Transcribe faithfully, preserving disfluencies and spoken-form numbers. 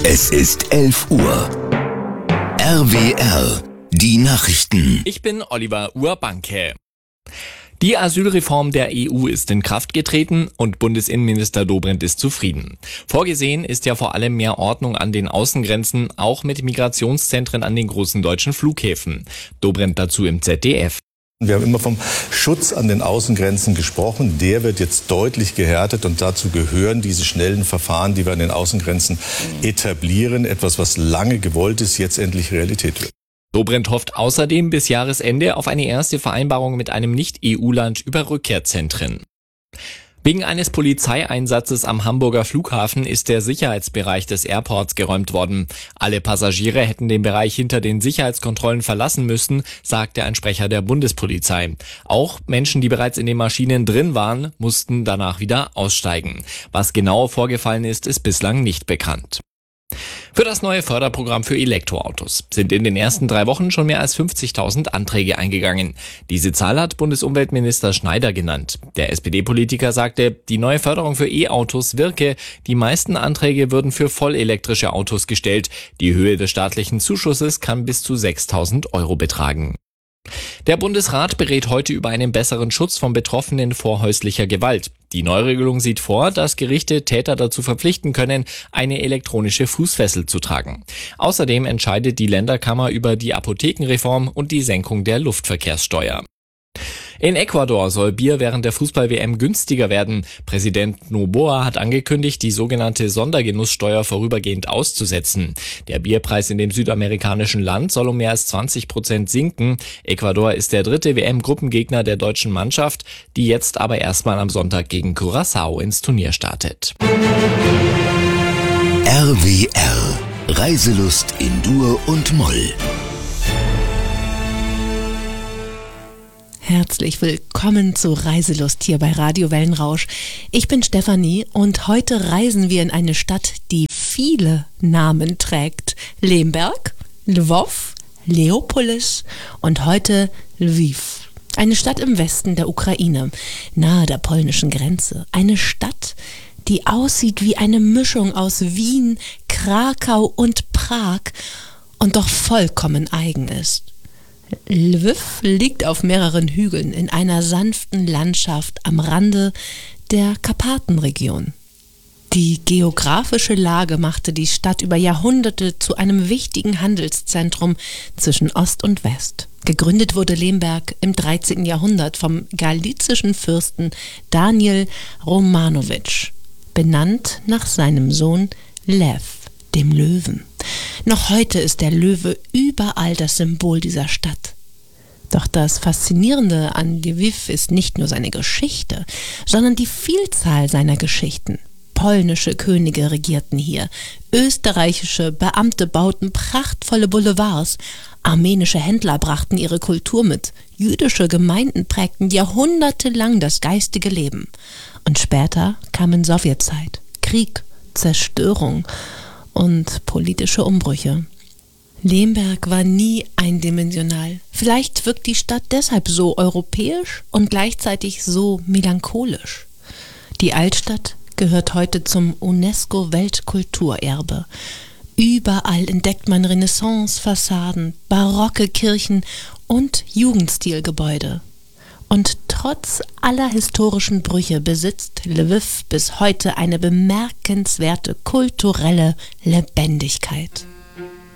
Es ist elf Uhr. R W R, die Nachrichten. Ich bin Oliver Urbanke. Die Asylreform der E U ist in Kraft getreten und Bundesinnenminister Dobrindt ist zufrieden. Vorgesehen ist ja vor allem mehr Ordnung an den Außengrenzen, auch mit Migrationszentren an den großen deutschen Flughäfen. Dobrindt dazu im Z D F. Wir haben immer vom Schutz an den Außengrenzen gesprochen. Der wird jetzt deutlich gehärtet und dazu gehören diese schnellen Verfahren, die wir an den Außengrenzen etablieren. Etwas, was lange gewollt ist, jetzt endlich Realität wird. Dobrindt hofft außerdem bis Jahresende auf eine erste Vereinbarung mit einem Nicht-E U-Land über Rückkehrzentren. Wegen eines Polizeieinsatzes am Hamburger Flughafen ist der Sicherheitsbereich des Airports geräumt worden. Alle Passagiere hätten den Bereich hinter den Sicherheitskontrollen verlassen müssen, sagte ein Sprecher der Bundespolizei. Auch Menschen, die bereits in den Maschinen drin waren, mussten danach wieder aussteigen. Was genau vorgefallen ist, ist bislang nicht bekannt. Für das neue Förderprogramm für Elektroautos sind in den ersten drei Wochen schon mehr als fünfzigtausend Anträge eingegangen. Diese Zahl hat Bundesumweltminister Schneider genannt. Der S P D-Politiker sagte, die neue Förderung für E-Autos wirke. Die meisten Anträge würden für vollelektrische Autos gestellt. Die Höhe des staatlichen Zuschusses kann bis zu sechstausend Euro betragen. Der Bundesrat berät heute über einen besseren Schutz von Betroffenen vor häuslicher Gewalt. Die Neuregelung sieht vor, dass Gerichte Täter dazu verpflichten können, eine elektronische Fußfessel zu tragen. Außerdem entscheidet die Länderkammer über die Apothekenreform und die Senkung der Luftverkehrssteuer. In Ecuador soll Bier während der Fußball-W M günstiger werden. Präsident Noboa hat angekündigt, die sogenannte Sondergenusssteuer vorübergehend auszusetzen. Der Bierpreis in dem südamerikanischen Land soll um mehr als zwanzig Prozent sinken. Ecuador ist der dritte W M-Gruppengegner der deutschen Mannschaft, die jetzt aber erstmal am Sonntag gegen Curaçao ins Turnier startet. R W R, Reiselust in Dur und Moll. Herzlich willkommen zu Reiselust hier bei Radio Wellenrausch. Ich bin Stefanie und heute reisen wir in eine Stadt, die viele Namen trägt. Lemberg, Lwów, Leopolis und heute Lviv. Eine Stadt im Westen der Ukraine, nahe der polnischen Grenze. Eine Stadt, die aussieht wie eine Mischung aus Wien, Krakau und Prag und doch vollkommen eigen ist. Lviv liegt auf mehreren Hügeln in einer sanften Landschaft am Rande der Karpatenregion. Die geografische Lage machte die Stadt über Jahrhunderte zu einem wichtigen Handelszentrum zwischen Ost und West. Gegründet wurde Lemberg im dreizehnten Jahrhundert vom galizischen Fürsten Daniel Romanowitsch, benannt nach seinem Sohn Lev, dem Löwen. Noch heute ist der Löwe überall das Symbol dieser Stadt. Doch das Faszinierende an Lviv ist nicht nur seine Geschichte, sondern die Vielzahl seiner Geschichten. Polnische Könige regierten hier, österreichische Beamte bauten prachtvolle Boulevards, armenische Händler brachten ihre Kultur mit, jüdische Gemeinden prägten jahrhundertelang das geistige Leben. Und später kamen Sowjetzeit, Krieg, Zerstörung und politische Umbrüche. Lemberg war nie eindimensional. Vielleicht wirkt die Stadt deshalb so europäisch und gleichzeitig so melancholisch. Die Altstadt gehört heute zum UNESCO-Weltkulturerbe. Überall entdeckt man Renaissance-Fassaden, barocke Kirchen und Jugendstilgebäude. Und trotz aller historischen Brüche besitzt Lviv bis heute eine bemerkenswerte kulturelle Lebendigkeit.